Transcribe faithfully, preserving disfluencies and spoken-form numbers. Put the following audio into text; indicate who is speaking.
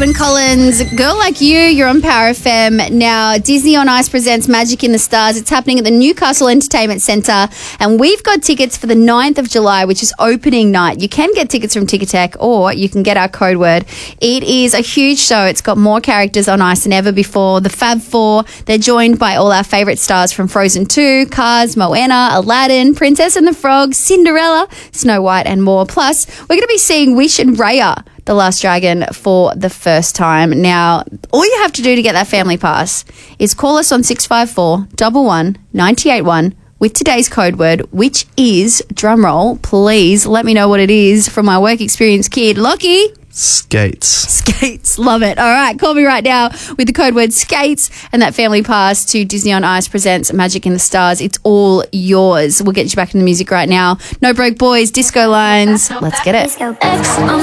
Speaker 1: Gavin Collins, Girl Like You, you're on Power F M. Now, Disney on Ice presents Magic in the Stars. It's happening at the Newcastle Entertainment Centre, and we've got tickets for the ninth of July, which is opening night. You can get tickets from Ticketek, or you can get our code word. It is a huge show. It's got more characters on ice than ever before. The Fab Four, they're joined by all our favourite stars from Frozen two, Cars, Moana, Aladdin, Princess and the Frog, Cinderella, Snow White and more. Plus, we're going to be seeing Wish and Raya, The Last Dragon, for the first time. Now, all you have to do to get that family pass is call us on six five four, one one, nine eight one with today's code word, which is, drumroll, please let me know what it is from my work experience kid, Lockie.
Speaker 2: Skates.
Speaker 1: Skates. Love it. All right. Call me right now with the code word skates and that family pass to Disney on Ice presents Magic in the Stars. It's all yours. We'll get you back in the music right now. No Broke Boys, Disco Lines. Let's get it.